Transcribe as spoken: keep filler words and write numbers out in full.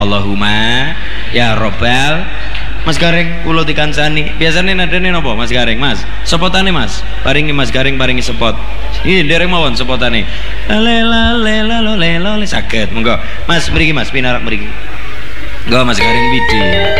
Allahumma ya robbal. Mas Gareng kula dikancani biasane nadane napa Mas Gareng? Mas sepotane Mas paringi Mas Gareng paringi sepot iki ndereng mawon sepotane lela lela lela saged monggo Mas mriki Mas pinarak mriki nggo Mas Gareng bidi